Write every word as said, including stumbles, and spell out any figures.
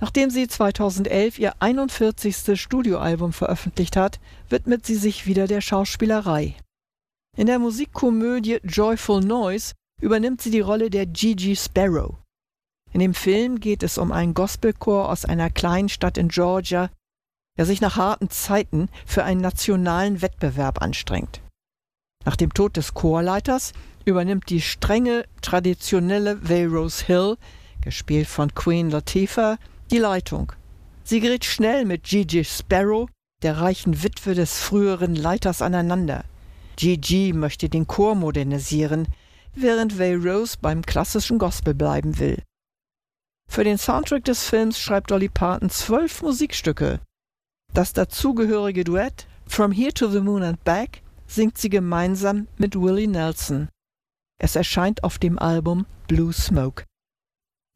Nachdem sie zweitausendelf ihr einundvierzigstes Studioalbum veröffentlicht hat, widmet sie sich wieder der Schauspielerei. In der Musikkomödie Joyful Noise übernimmt sie die Rolle der Gigi Sparrow. In dem Film geht es um einen Gospelchor aus einer kleinen Stadt in Georgia, der sich nach harten Zeiten für einen nationalen Wettbewerb anstrengt. Nach dem Tod des Chorleiters übernimmt die strenge, traditionelle Wayrose Hill, gespielt von Queen Latifah, die Leitung. Sie gerät schnell mit Gigi Sparrow, der reichen Witwe des früheren Leiters, aneinander. Gigi möchte den Chor modernisieren, während Wayrose beim klassischen Gospel bleiben will. Für den Soundtrack des Films schreibt Dolly Parton zwölf Musikstücke. Das dazugehörige Duett From Here to the Moon and Back singt sie gemeinsam mit Willie Nelson. Es erscheint auf dem Album Blue Smoke.